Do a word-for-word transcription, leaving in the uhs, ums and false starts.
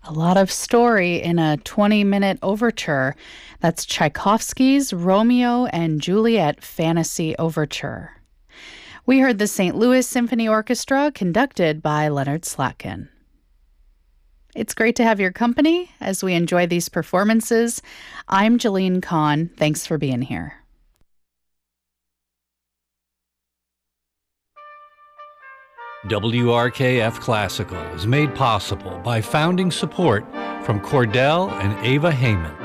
A lot of story in a twenty minute overture. That's Tchaikovsky's Romeo and Juliet Fantasy Overture. We heard the Saint Louis Symphony Orchestra conducted by Leonard Slatkin. It's great to have your company as we enjoy these performances. I'm Jeline Kahn. Thanks for being here. W R K F Classical is made possible by founding support from Cordell and Ava Heyman.